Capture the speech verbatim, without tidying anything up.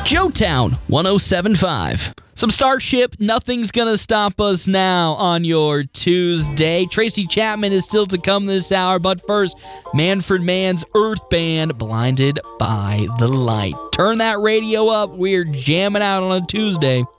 Joetown one oh seven point five. Some Starship, Nothing's Gonna Stop Us Now on your Tuesday. Tracy Chapman is still to come this hour, but first, Manfred Mann's Earth Band, Blinded by the Light. Turn that radio up. We're jamming out on a Tuesday.